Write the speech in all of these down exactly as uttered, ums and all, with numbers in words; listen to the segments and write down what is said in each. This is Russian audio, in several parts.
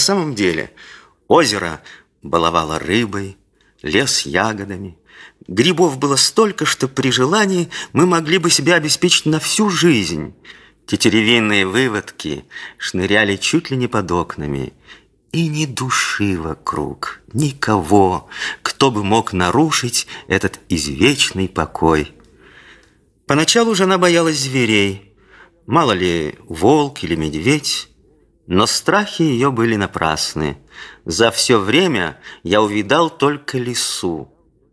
самом деле озеро баловало рыбой, лес ягодами. Грибов было столько, что при желании мы могли бы себя обеспечить на всю жизнь. Тетеревиные выводки шныряли чуть ли не под окнами. И ни души вокруг, никого, кто бы мог нарушить этот извечный покой. Поначалу жена боялась зверей. Мало ли, волк или медведь. Но страхи ее были напрасны. За все время я увидал только лису.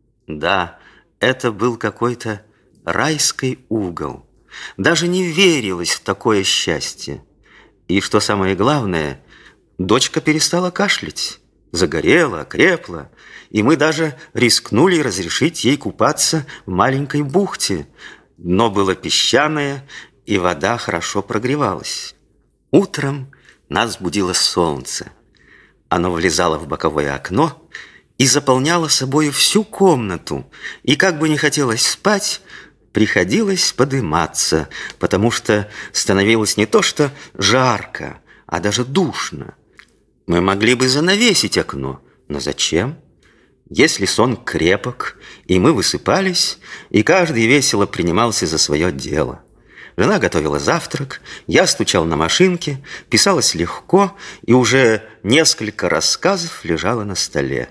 Да, это был какой-то райский угол. Даже не верилось в такое счастье. И что самое главное, дочка перестала кашлять. Загорела, окрепла. И мы даже рискнули разрешить ей купаться в маленькой бухте. Дно было песчаное, и вода хорошо прогревалась. Утром нас будило солнце. Оно влезало в боковое окно и заполняло собой всю комнату. И как бы не хотелось спать, приходилось подыматься, потому что становилось не то что жарко, а даже душно. Мы могли бы занавесить окно, но зачем? Если сон крепок, и мы высыпались, и каждый весело принимался за свое дело. Жена готовила завтрак, я стучал на машинке, писалось легко, и уже несколько рассказов лежало на столе.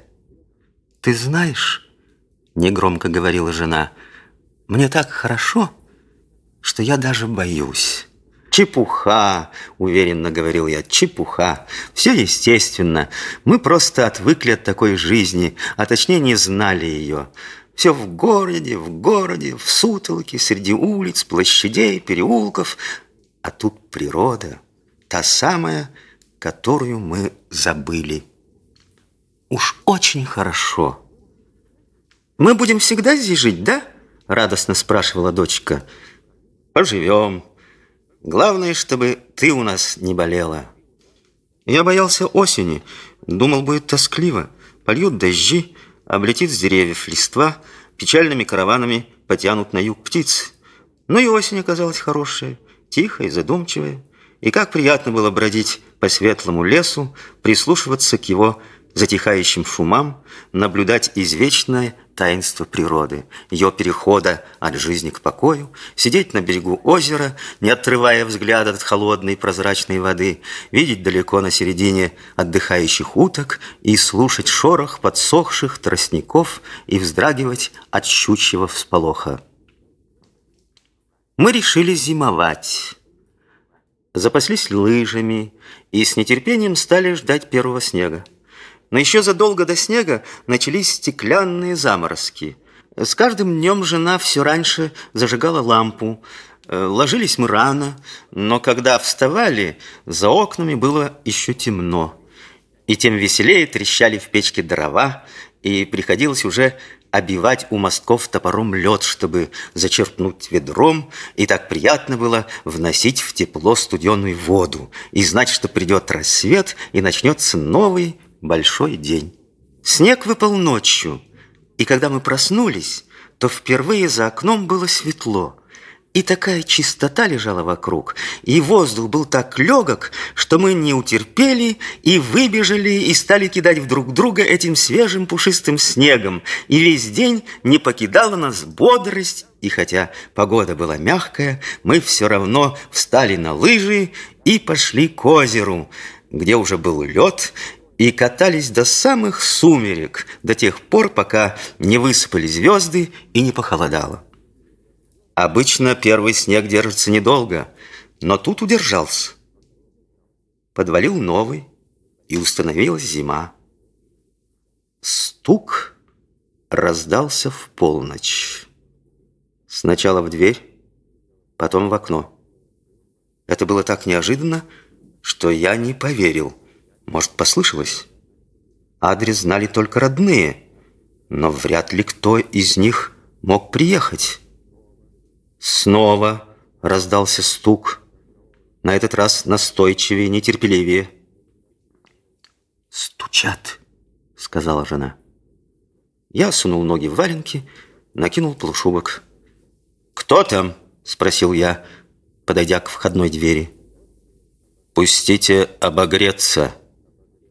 «Ты знаешь, — негромко говорила жена, — мне так хорошо, что я даже боюсь». «Чепуха!» – уверенно говорил я. «Чепуха! Все естественно. Мы просто отвыкли от такой жизни, а точнее не знали ее. Все в городе, в городе, в сутолоке, среди улиц, площадей, переулков. А тут природа, та самая, которую мы забыли. Уж очень хорошо». «Мы будем всегда здесь жить, да?» – радостно спрашивала дочка. «Поживем. Главное, чтобы ты у нас не болела». Я боялся осени, думал, будет тоскливо. Польют дожди, облетит с деревьев листва, печальными караванами потянут на юг птицы. Но и осень оказалась хорошая, тихая, задумчивая. И как приятно было бродить по светлому лесу, прислушиваться к его затихающим шумам, наблюдать извечное таинство природы, ее перехода от жизни к покою, сидеть на берегу озера, не отрывая взгляда от холодной прозрачной воды, видеть далеко на середине отдыхающих уток и слушать шорох подсохших тростников и вздрагивать от щучьего всполоха. Мы решили зимовать. Запаслись лыжами и с нетерпением стали ждать первого снега. Но еще задолго до снега начались стеклянные заморозки. С каждым днем жена все раньше зажигала лампу. Ложились мы рано, но когда вставали, за окнами было еще темно. И тем веселее трещали в печке дрова, и приходилось уже обивать у мостков топором лед, чтобы зачерпнуть ведром, и так приятно было вносить в тепло студеную воду и знать, что придет рассвет, и начнется новый большой день. Снег выпал ночью, и когда мы проснулись, то впервые за окном было светло, и такая чистота лежала вокруг, и воздух был так легок, что мы не утерпели и выбежали, и стали кидать в друг друга этим свежим пушистым снегом, и весь день не покидала нас бодрость, и хотя погода была мягкая, мы все равно встали на лыжи и пошли к озеру, где уже был лед, и катались до самых сумерек, до тех пор, пока не высыпали звезды и не похолодало. Обычно первый снег держится недолго, но тут удержался. Подвалил новый, и установилась зима. Стук раздался в полночь. Сначала в дверь, потом в окно. Это было так неожиданно, что я не поверил. Может, послышалось? Адрес знали только родные, но вряд ли кто из них мог приехать. Снова раздался стук, на этот раз настойчивее, нетерпеливее. «Стучат», — сказала жена. Я сунул ноги в валенки, накинул полушубок. «Кто там?» — спросил я, подойдя к входной двери. «Пустите обогреться»,